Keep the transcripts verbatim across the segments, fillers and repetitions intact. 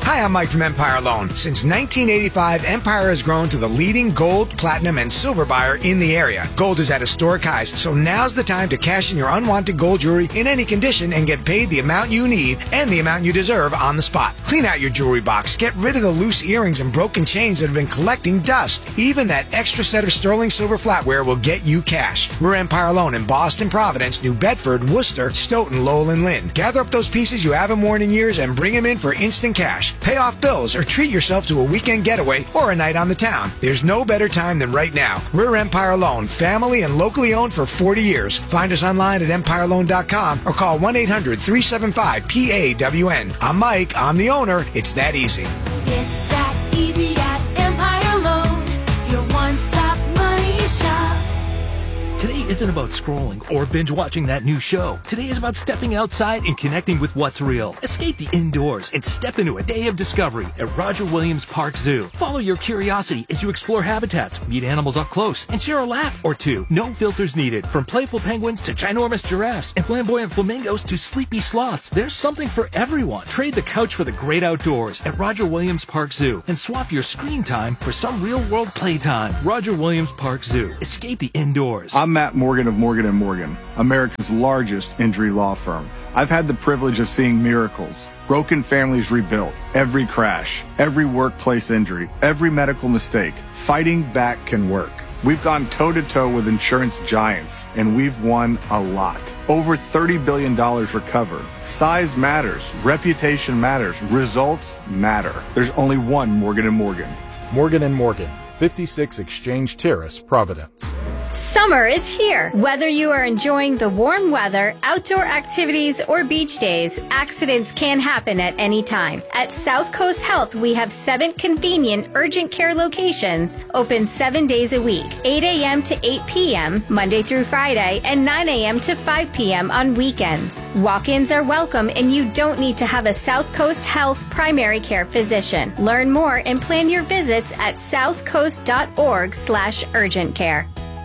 Hi, I'm Mike from Empire Loan. Since nineteen eighty-five, Empire has grown to the leading gold, platinum, and silver buyer in the area. Gold is at historic highs, so now's the time to cash in your unwanted gold jewelry in any condition and get paid the amount you need and the amount you deserve on the spot. Clean out your jewelry box. Get rid of the loose earrings and broken chains that have been collecting dust. Even that extra set of sterling silver flatware will get you cash. We're Empire Loan in Boston, Providence, New Bedford, Worcester, Stoughton, Lowell, and Lynn. Gather up those pieces you haven't worn in years and bring them in for instant cash. Pay off bills or treat yourself to a weekend getaway or a night on the town. There's no better time than right now. We're Empire Loan, family and locally owned for forty years. Find us online at empire loan dot com or call one eight hundred three seven five P A W N. I'm Mike. I'm the owner. It's that easy. It's that easy at Empire Loan, your one-stop money shop. Today isn't about scrolling or binge watching that new show. Today is about stepping outside and connecting with what's real. Escape the indoors and step into a day of discovery at Roger Williams Park Zoo. Follow your curiosity as you explore habitats, meet animals up close, and share a laugh or two. No filters needed. From playful penguins to ginormous giraffes and flamboyant flamingos to sleepy sloths, there's something for everyone. Trade the couch for the great outdoors at Roger Williams Park Zoo and swap your screen time for some real-world playtime. Roger Williams Park Zoo. Escape the indoors. I'm Matt Morgan of Morgan and Morgan, America's largest injury law firm. I've had the privilege of seeing miracles, broken families rebuilt, every crash, every workplace injury, every medical mistake. Fighting back can work. We've gone toe-to-toe with insurance giants, and we've won a lot. Over thirty billion dollars recovered. Size matters. Reputation matters. Results matter. There's only one Morgan and Morgan. Morgan and Morgan, fifty-six Exchange Terrace, Providence. Summer is here. Whether you are enjoying the warm weather, outdoor activities, or beach days, accidents can happen at any time. At South Coast Health, we have seven convenient urgent care locations open seven days a week, eight a.m. to eight p.m., Monday through Friday, and nine a.m. to five p.m. on weekends. Walk-ins are welcome, and you don't need to have a South Coast Health primary care physician. Learn more and plan your visits at southcoast.org slash urgent care.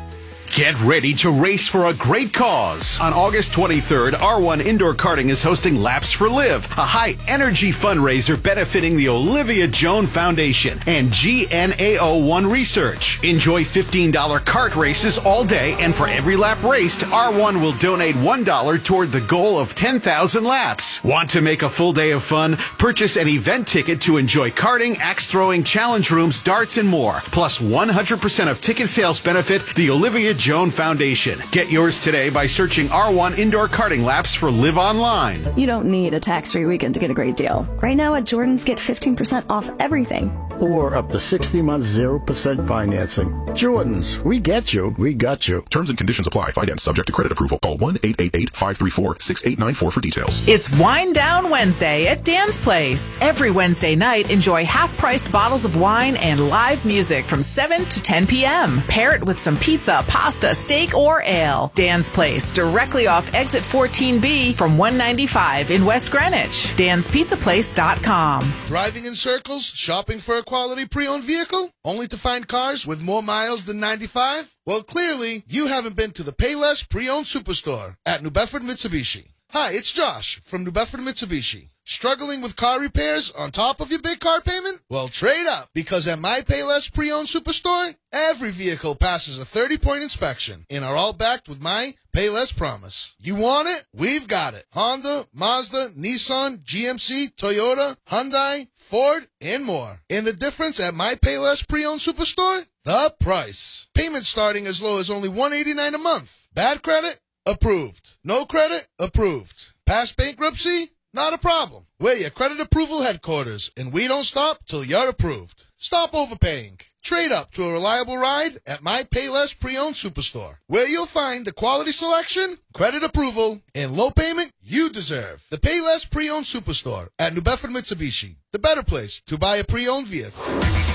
Get ready to race for a great cause. On August twenty-third, R one Indoor Karting is hosting Laps for Live, a high-energy fundraiser benefiting the Olivia Joan Foundation and G N A O one Research. Enjoy fifteen dollars kart races all day, and for every lap raced, R one will donate one dollar toward the goal of ten thousand laps. Want to make a full day of fun? Purchase an event ticket to enjoy karting, axe throwing, challenge rooms, darts, and more. Plus one hundred percent of ticket sales benefit the Olivia Joan Foundation. Get yours today by searching R one Indoor Karting Laps for Live Online. You don't need a tax-free weekend to get a great deal. Right now at Jordan's, get fifteen percent off everything. Or up to sixty months, zero percent financing. Jordan's, we get you, we got you. Terms and conditions apply. Finance subject to credit approval. Call one eight eight eight, five three four, six eight nine four for details. It's Wine Down Wednesday at Dan's Place. Every Wednesday night, enjoy half-priced bottles of wine and live music from seven to ten p.m. Pair it with some pizza, pasta, steak, or ale. Dan's Place, directly off exit fourteen B from one ninety-five in West Greenwich. dans pizza place dot com. Driving in circles, shopping for a quality pre-owned vehicle, only to find cars with more miles than ninety-five? Well, clearly, you haven't been to the Payless Pre-Owned Superstore at New Bedford Mitsubishi. Hi, it's Josh from New Bedford Mitsubishi. Struggling with car repairs on top of your big car payment? Well, trade up, because at my Payless Pre-Owned Superstore, every vehicle passes a thirty-point inspection and are all backed with my Payless Promise. You want it? We've got it. Honda, Mazda, Nissan, G M C, Toyota, Hyundai, Ford, and more. And the difference at my Payless Pre-Owned Superstore? The price. Payment starting as low as only one hundred eighty-nine dollars a month. Bad credit? Approved. No credit? Approved. Past bankruptcy? Not a problem. We're your credit approval headquarters, and we don't stop till you're approved. Stop overpaying. Trade up to a reliable ride at my Payless Pre-Owned Superstore, where you'll find the quality selection, credit approval, and low payment you deserve. The Payless Pre-Owned Superstore at New Bedford Mitsubishi, the better place to buy a pre-owned vehicle.